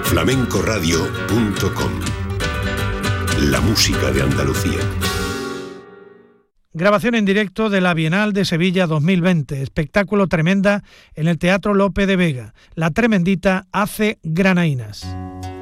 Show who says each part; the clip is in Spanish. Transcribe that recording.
Speaker 1: flamencoradio.com. La música de Andalucía.
Speaker 2: Grabación en directo de la Bienal de Sevilla 2020. Espectáculo Tremenda en el Teatro Lope de Vega. La Tremendita hace granaínas.